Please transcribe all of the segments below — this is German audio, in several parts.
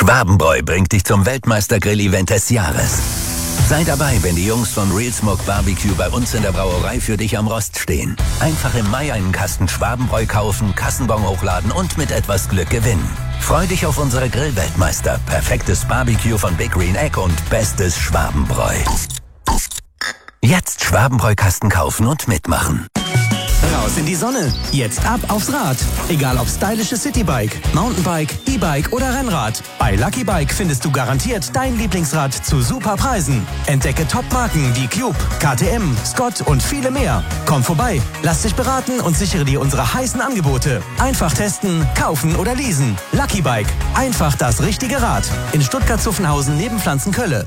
Schwabenbräu bringt dich zum Weltmeister-Grill-Event des Jahres. Sei dabei, wenn die Jungs von Real Smoke Barbecue bei uns in der Brauerei für dich am Rost stehen. Einfach im Mai einen Kasten Schwabenbräu kaufen, Kassenbon hochladen und mit etwas Glück gewinnen. Freu dich auf unsere Grillweltmeister, perfektes Barbecue von Big Green Egg und bestes Schwabenbräu. Jetzt Schwabenbräu-Kasten kaufen und mitmachen. Raus in die Sonne. Jetzt ab aufs Rad. Egal ob stylisches Citybike, Mountainbike, E-Bike oder Rennrad. Bei Lucky Bike findest du garantiert dein Lieblingsrad zu super Preisen. Entdecke Top-Marken wie Cube, KTM, Scott und viele mehr. Komm vorbei, lass dich beraten und sichere dir unsere heißen Angebote. Einfach testen, kaufen oder leasen. Lucky Bike. Einfach das richtige Rad. In Stuttgart-Zuffenhausen neben Pflanzenkölle.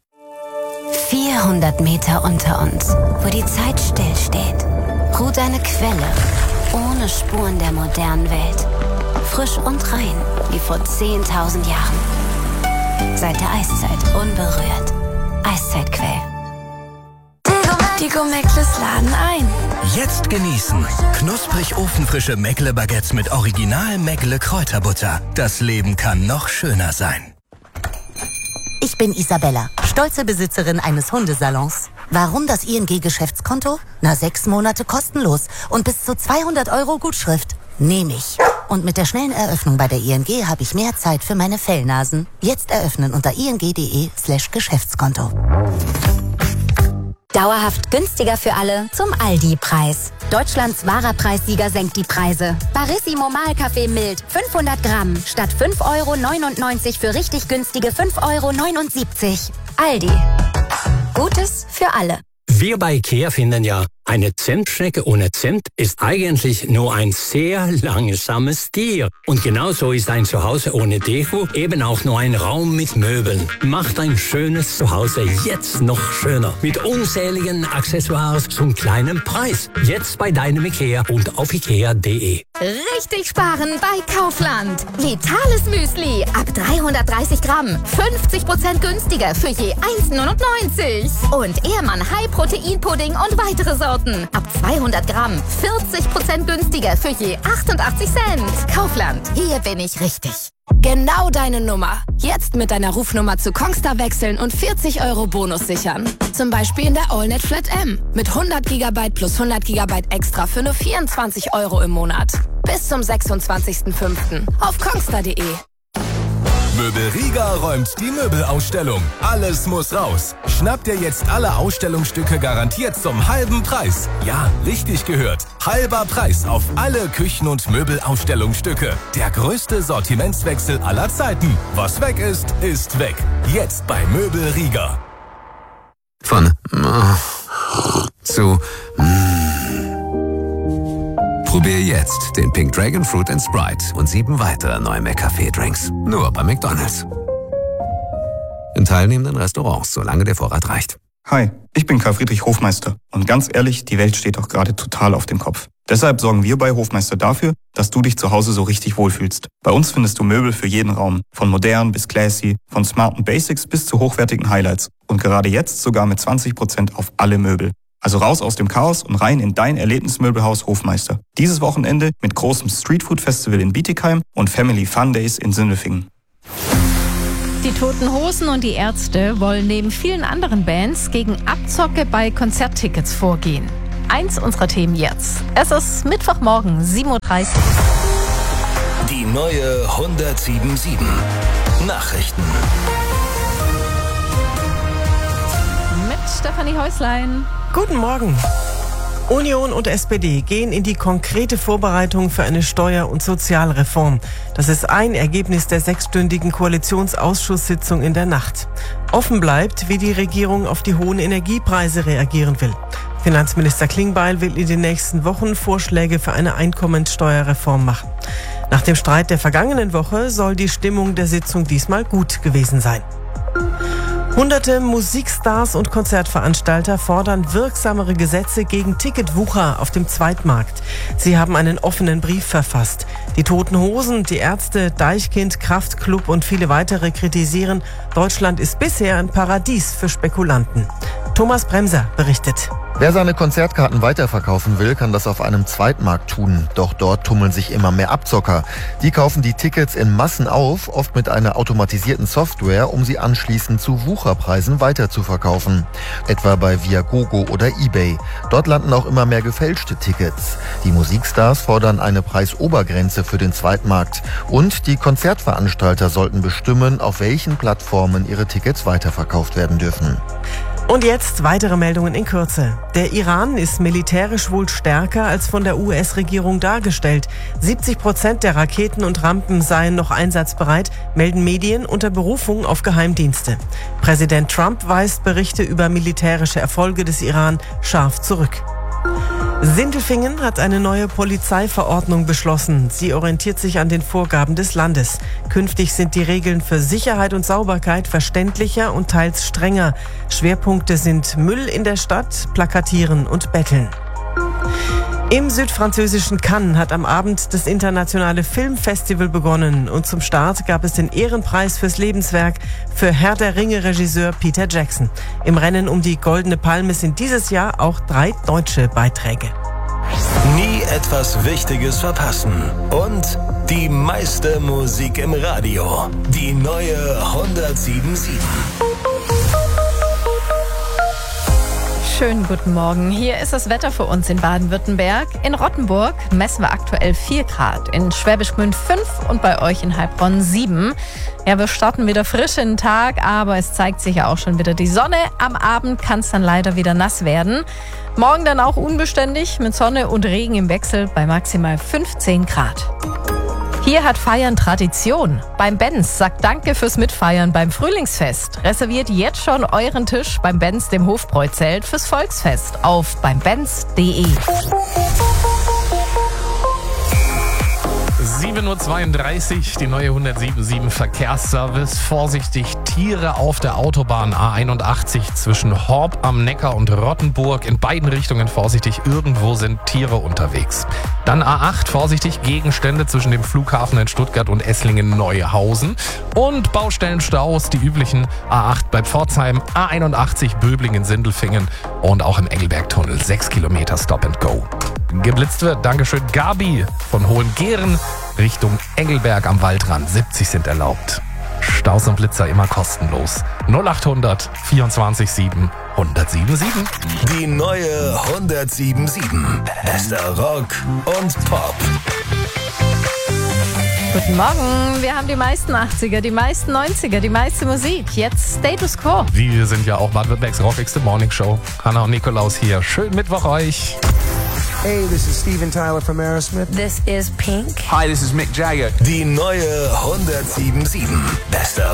400 Meter unter uns, wo die Zeit stillsteht, ruht eine Quelle, ohne Spuren der modernen Welt. Frisch und rein, wie vor 10.000 Jahren. Seit der Eiszeit unberührt. Eiszeitquell. Die Go-Meckles laden ein. Jetzt genießen. Knusprig ofenfrische Meckle-Baguettes mit original Meckle-Kräuterbutter. Das Leben kann noch schöner sein. Ich bin Isabella, stolze Besitzerin eines Hundesalons. Warum das ING-Geschäftskonto? 6 Monate kostenlos und bis zu 200 € Gutschrift. Nehme ich. Und mit der schnellen Eröffnung bei der ING habe ich mehr Zeit für meine Fellnasen. Jetzt eröffnen unter ing.de/Geschäftskonto. Dauerhaft günstiger für alle zum Aldi-Preis. Deutschlands wahrer Preissieger senkt die Preise. Barissimo Mahlkaffee mild, 500 Gramm, statt 5,99 € für richtig günstige 5,79 €. Aldi. Gutes für alle. Wir bei IKEA finden ja, eine Zimtschnecke ohne Zimt ist eigentlich nur ein sehr langsames Tier. Und genauso ist ein Zuhause ohne Deko eben auch nur ein Raum mit Möbeln. Macht ein schönes Zuhause jetzt noch schöner. Mit unzähligen Accessoires zum kleinen Preis. Jetzt bei deinem IKEA und auf ikea.de. Richtig sparen bei Kaufland. Vitales Müsli ab 330 Gramm. 50% günstiger für je 1,99 €. Und Ehrmann High-Protein-Pudding und weitere Sorten. Ab 200 Gramm. 40% günstiger für je 88 Cent. Kaufland. Hier bin ich richtig. Genau deine Nummer. Jetzt mit deiner Rufnummer zu Kongstar wechseln und 40 € Bonus sichern. Zum Beispiel in der AllNet Flat M. Mit 100 GB plus 100 GB extra für nur 24 € im Monat. Bis zum 26.05. auf kongstar.de. Möbel Rieger räumt die Möbelausstellung. Alles muss raus. Schnapp dir jetzt alle Ausstellungsstücke garantiert zum halben Preis. Ja, richtig gehört. Halber Preis auf alle Küchen- und Möbelausstellungsstücke. Der größte Sortimentswechsel aller Zeiten. Was weg ist, ist weg. Jetzt bei Möbel Rieger. Von zu Probier jetzt den Pink Dragon Fruit & Sprite und 7 weitere neue McCafé-Drinks. Nur bei McDonald's. In teilnehmenden Restaurants, solange der Vorrat reicht. Hi, ich bin Karl Friedrich Hofmeister. Und ganz ehrlich, die Welt steht doch gerade total auf dem Kopf. Deshalb sorgen wir bei Hofmeister dafür, dass du dich zu Hause so richtig wohlfühlst. Bei uns findest du Möbel für jeden Raum. Von modern bis classy, von smarten Basics bis zu hochwertigen Highlights. Und gerade jetzt sogar mit 20% auf alle Möbel. Also raus aus dem Chaos und rein in dein Erlebnismöbelhaus Hofmeister. Dieses Wochenende mit großem Streetfood-Festival in Bietigheim und Family Fun Days in Sindelfingen. Die Toten Hosen und die Ärzte wollen neben vielen anderen Bands gegen Abzocke bei Konzerttickets vorgehen. Eins unserer Themen jetzt. Es ist Mittwochmorgen, 7:30 Uhr. Die neue 107.7 Nachrichten. Mit Stefanie Häuslein. Guten Morgen. Union und SPD gehen in die konkrete Vorbereitung für eine Steuer- und Sozialreform. Das ist ein Ergebnis der 6-stündigen Koalitionsausschusssitzung in der Nacht. Offen bleibt, wie die Regierung auf die hohen Energiepreise reagieren will. Finanzminister Klingbeil will in den nächsten Wochen Vorschläge für eine Einkommenssteuerreform machen. Nach dem Streit der vergangenen Woche soll die Stimmung der Sitzung diesmal gut gewesen sein. Hunderte Musikstars und Konzertveranstalter fordern wirksamere Gesetze gegen Ticketwucher auf dem Zweitmarkt. Sie haben einen offenen Brief verfasst. Die Toten Hosen, die Ärzte, Deichkind, Kraftklub und viele weitere kritisieren, Deutschland ist bisher ein Paradies für Spekulanten. Thomas Bremser berichtet. Wer seine Konzertkarten weiterverkaufen will, kann das auf einem Zweitmarkt tun. Doch dort tummeln sich immer mehr Abzocker. Die kaufen die Tickets in Massen auf, oft mit einer automatisierten Software, um sie anschließend zu Wucherpreisen weiterzuverkaufen. Etwa bei Viagogo oder eBay. Dort landen auch immer mehr gefälschte Tickets. Die Musikstars fordern eine Preisobergrenze für den Zweitmarkt. Und die Konzertveranstalter sollten bestimmen, auf welchen Plattformen ihre Tickets weiterverkauft werden dürfen. Und jetzt weitere Meldungen in Kürze. Der Iran ist militärisch wohl stärker als von der US-Regierung dargestellt. 70% der Raketen und Rampen seien noch einsatzbereit, melden Medien unter Berufung auf Geheimdienste. Präsident Trump weist Berichte über militärische Erfolge des Iran scharf zurück. Sindelfingen hat eine neue Polizeiverordnung beschlossen. Sie orientiert sich an den Vorgaben des Landes. Künftig sind die Regeln für Sicherheit und Sauberkeit verständlicher und teils strenger. Schwerpunkte sind Müll in der Stadt, Plakatieren und Betteln. Im südfranzösischen Cannes hat am Abend das internationale Filmfestival begonnen und zum Start gab es den Ehrenpreis fürs Lebenswerk für Herr der Ringe-Regisseur Peter Jackson. Im Rennen um die Goldene Palme sind dieses Jahr auch 3 deutsche Beiträge. Nie etwas Wichtiges verpassen und die meiste Musik im Radio. Die neue 107.7. Schönen guten Morgen. Hier ist das Wetter für uns in Baden-Württemberg. In Rottenburg messen wir aktuell 4 Grad, in Schwäbisch Gmünd 5 und bei euch in Heilbronn 7. Ja, wir starten wieder frisch in den Tag, aber es zeigt sich ja auch schon wieder die Sonne. Am Abend kann es dann leider wieder nass werden. Morgen dann auch unbeständig mit Sonne und Regen im Wechsel bei maximal 15 Grad. Hier hat Feiern Tradition. Beim Benz sagt Danke fürs Mitfeiern beim Frühlingsfest. Reserviert jetzt schon euren Tisch beim Benz, dem Hofbräuzelt, fürs Volksfest auf beimbenz.de. 7.32 Uhr, die neue 107.7 Verkehrsservice. Vorsichtig, Tiere auf der Autobahn A81 zwischen Horb am Neckar und Rottenburg. In beiden Richtungen vorsichtig, irgendwo sind Tiere unterwegs. Dann A8, vorsichtig, Gegenstände zwischen dem Flughafen in Stuttgart und Esslingen-Neuhausen. Und Baustellenstaus, die üblichen. A8 bei Pforzheim, A81 Böblingen-Sindelfingen und auch im Engelbergtunnel 6 Kilometer Stop and Go. Geblitzt wird, Dankeschön, Gabi von Hohengehren Richtung Engelberg am Waldrand. 70 sind erlaubt. Staus und Blitzer immer kostenlos. 0800 24 7 1077. Die neue 107.7. Bester Rock und Pop. Guten Morgen, wir haben die meisten 80er, die meisten 90er, die meiste Musik. Jetzt Status Quo. Wir sind ja auch Baden-Württembergs rockigste Morning Show. Hannah und Nikolaus hier. Schönen Mittwoch euch. Hey, this is Steven Tyler from Aerosmith. This is Pink. Hi, this is Mick Jagger. Die neue 107.7. Bester